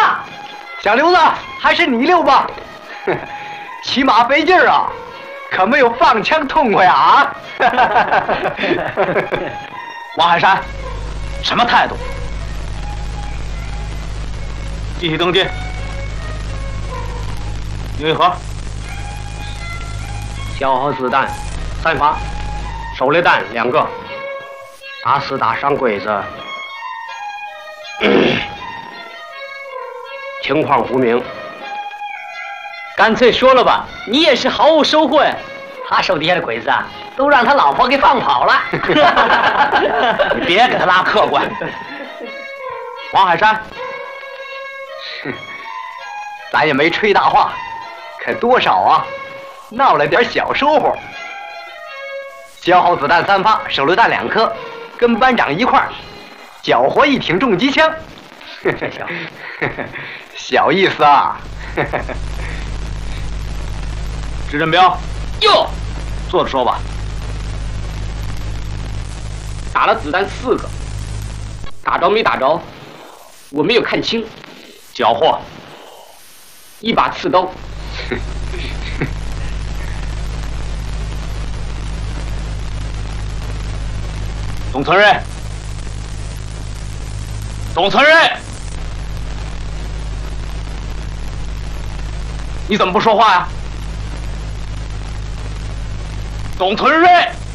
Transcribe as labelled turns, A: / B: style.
A: 了。小刘子，还是你溜吧，骑马费劲儿啊，可没有放枪痛快啊！
B: 王海山，什么态度？继续登记。刘一和，
A: 消耗子弹3发，手榴弹2个，打死打伤鬼子，情况不明。
C: 干脆说了吧，你也是毫无收获呀。他手底下的鬼子啊，都让他老婆给放跑了。
B: 你别给他拉客观。王海山，
A: 咱也没吹大话，可多少啊，闹了点小收获。消耗子弹3发，手榴弹2颗，跟班长一块儿缴获1挺重机枪。小意思啊。
B: 支镇彪，
C: 哟，
B: 坐着说吧。
C: 打了子弹4个，打着没打着，我没有看清。
B: 缴获
C: 1把刺刀。
B: 董存瑞，董存瑞，你怎么不说话呀？董存瑞。